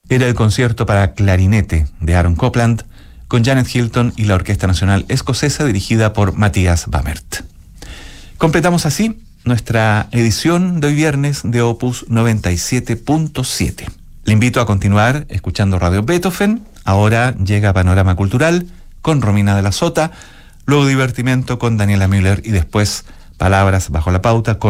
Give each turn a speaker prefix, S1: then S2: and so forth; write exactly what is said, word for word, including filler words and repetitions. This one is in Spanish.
S1: Era el concierto para clarinete de Aaron Copland, con Janet Hilton y la Orquesta Nacional Escocesa dirigida por Matthias Bamert. Completamos así nuestra edición de hoy viernes de Opus noventa y siete punto siete. Le invito a continuar escuchando Radio Beethoven. Ahora llega Panorama Cultural con Romina de la Sota, luego Divertimento con Daniela Müller y después Palabras bajo la pauta con